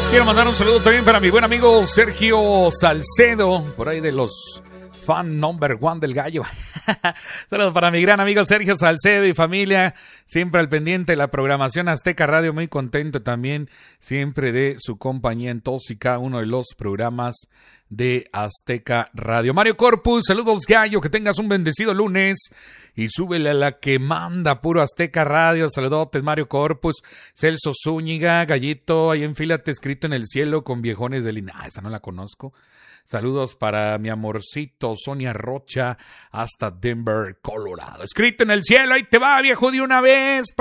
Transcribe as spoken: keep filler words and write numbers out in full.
Quiero mandar un saludo también para mi buen amigo Sergio Salcedo, por ahí de los fan number one del gallo. Saludos para mi gran amigo Sergio Salcedo y familia, siempre al pendiente de la programación Azteca Radio, muy contento también siempre de su compañía en todos y cada uno de los programas de Azteca Radio. Mario Corpus, saludos gallo, que tengas un bendecido lunes y súbele a la que manda puro Azteca Radio. Saludotes Mario Corpus. Celso Zúñiga, gallito, ahí enfílate escrito en el cielo con viejones de Lina. Ah, esa no la conozco. Saludos para mi amorcito Sonia Rocha hasta Denver, Colorado. Escrito en el cielo, ahí te va viejo de una vez.